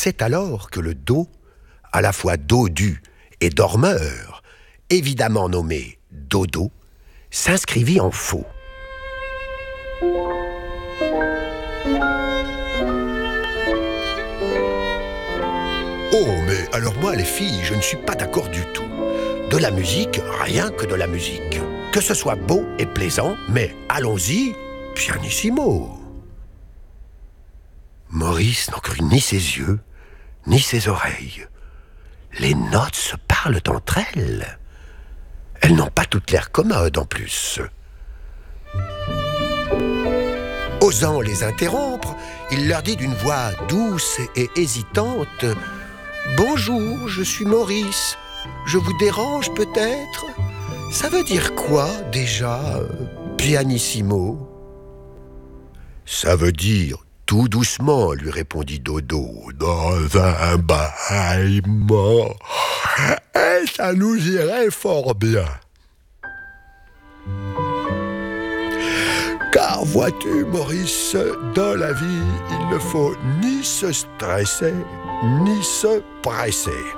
C'est alors que le Do, à la fois dodu et dormeur, évidemment nommé Dodo, s'inscrivit en faux. Oh, mais alors moi, les filles, je ne suis pas d'accord du tout. De la musique, rien que de la musique. Que ce soit beau et plaisant, mais allons-y, pianissimo. Maurice n'en crut ni ses yeux, ni ses oreilles. Les notes se parlent entre elles. Elles n'ont pas toutes l'air commodes en plus. Osant les interrompre, il leur dit d'une voix douce et hésitante « Bonjour, je suis Maurice. Je vous dérange peut-être ? Ça veut dire quoi déjà, pianissimo ?» « Ça veut dire tout doucement, lui répondit Dodo, dans un bâillement. Et ça nous irait fort bien. Car vois-tu, Maurice, dans la vie, il ne faut ni se stresser, ni se presser.